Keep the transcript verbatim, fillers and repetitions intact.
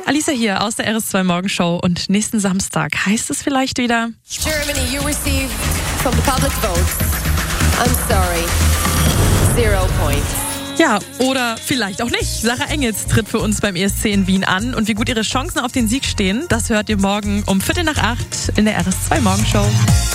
Alicia hier aus der R S zwei Morgenshow und nächsten Samstag heißt es vielleicht wieder Germany, you received from the public votes. I'm sorry. Zero points. Ja, oder vielleicht auch nicht. Sarah Engels tritt für uns beim E S C in Wien an und wie gut ihre Chancen auf den Sieg stehen, das hört ihr morgen um Viertel nach acht in der R S zwei Morgenshow.